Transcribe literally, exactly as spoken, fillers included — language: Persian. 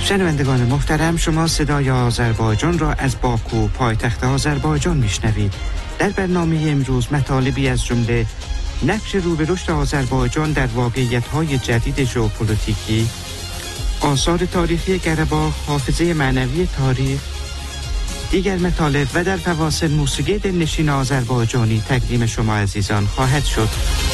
شنوندگان محترم، شما صدای آذربایجان را از باکو پایتخت آذربایجان میشنوید. در برنامه امروز مطالبی از جمله نقش رو به رشد آذربایجان در واقعیت‌های جدید ژئوپلیتیکی، آثار تاریخی قره‌باغ، حافظه معنوی تاریخ، دیگر مطالب و در فواصل موسیقی دلنشین آذربایجانی تقدیم شما عزیزان خواهد شد.